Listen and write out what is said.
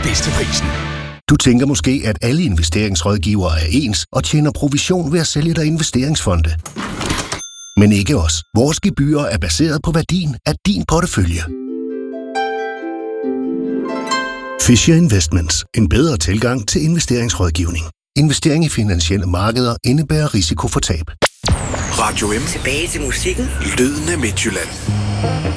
bedste prisen. Du tænker måske, at alle investeringsrådgivere er ens og tjener provision ved at sælge dig investeringsfonde. Men ikke os. Vores gebyrer er baseret på værdien af din portefølje. Fisher Investments. En bedre tilgang til investeringsrådgivning. Investering i finansielle markeder indebærer risiko for tab. Radio M. Tilbage til musikken. Lyden af Midtjylland.